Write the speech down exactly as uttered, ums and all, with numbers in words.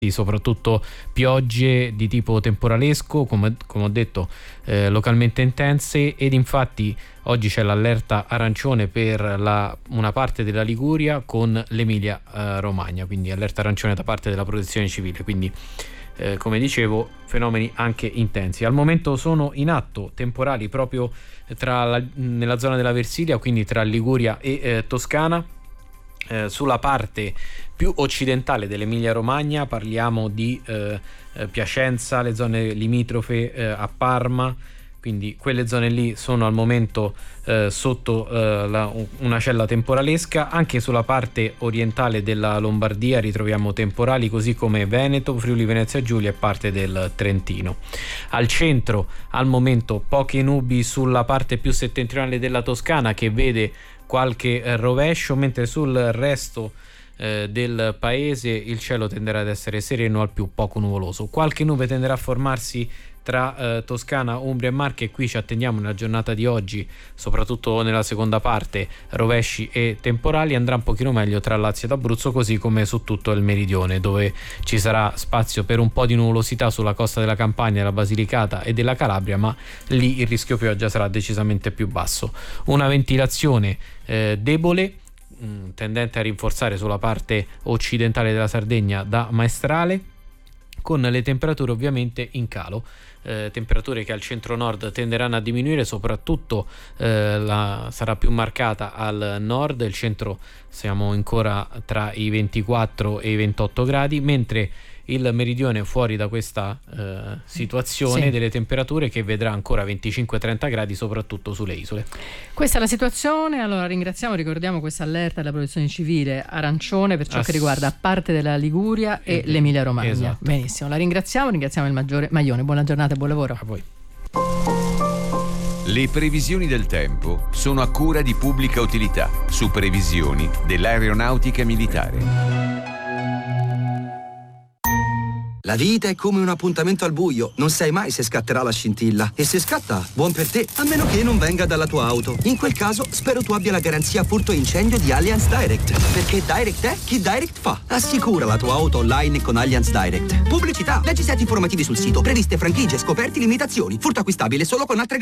soprattutto piogge di tipo temporalesco, come, come ho detto, eh, localmente intense, ed infatti oggi c'è l'allerta arancione per la, una parte della Liguria con l'Emilia eh, Romagna, quindi allerta arancione da parte della Protezione Civile, quindi eh, come dicevo fenomeni anche intensi. Al momento sono in atto temporali proprio tra la, nella zona della Versilia, quindi tra Liguria e eh, Toscana. Eh, sulla parte più occidentale dell'Emilia Romagna parliamo di eh, eh, Piacenza, le zone limitrofe eh, a Parma, quindi quelle zone lì sono al momento eh, sotto eh, la, una cella temporalesca. Anche sulla parte orientale della Lombardia ritroviamo temporali, così come Veneto, Friuli Venezia Giulia e parte del Trentino. Al centro al momento poche nubi sulla parte più settentrionale della Toscana, che vede qualche rovescio, mentre sul resto eh, del paese il cielo tenderà ad essere sereno al più poco nuvoloso. Qualche nube tenderà a formarsi tra eh, Toscana, Umbria e Marche, e qui ci attendiamo nella giornata di oggi, soprattutto nella seconda parte, rovesci e temporali. Andrà un pochino meglio tra Lazio ed Abruzzo, così come su tutto il meridione, dove ci sarà spazio per un po' di nuvolosità sulla costa della Campania, della Basilicata e della Calabria, ma lì il rischio pioggia sarà decisamente più basso. Una ventilazione eh, debole, mh, tendente a rinforzare sulla parte occidentale della Sardegna da maestrale, con le temperature ovviamente in calo, eh, temperature che al centro-nord tenderanno a diminuire, soprattutto eh, la, sarà più marcata al nord. Il centro siamo ancora tra i ventiquattro e i ventotto gradi, mentre il meridione fuori da questa eh, situazione, sì, delle temperature che vedrà ancora venticinque trenta gradi, soprattutto sulle isole. Questa è la situazione. Allora ringraziamo, ricordiamo questa allerta della Protezione Civile arancione per ciò Ass- che riguarda parte della Liguria e eh, l'Emilia Romagna. Esatto. Benissimo, la ringraziamo, ringraziamo il Maggiore Maglione. Buona giornata e buon lavoro. A voi. Le previsioni del tempo sono a cura di Pubblica Utilità, su previsioni dell'aeronautica militare. La vita è come un appuntamento al buio, non sai mai se scatterà la scintilla. E se scatta, buon per te, a meno che non venga dalla tua auto. In quel caso, spero tu abbia la garanzia furto incendio di Allianz Direct. Perché Direct è chi Direct fa. Assicura la tua auto online con Allianz Direct. Pubblicità, leggi set informativi sul sito, previste franchigie, scoperti, limitazioni. Furto acquistabile solo con altre garanzie.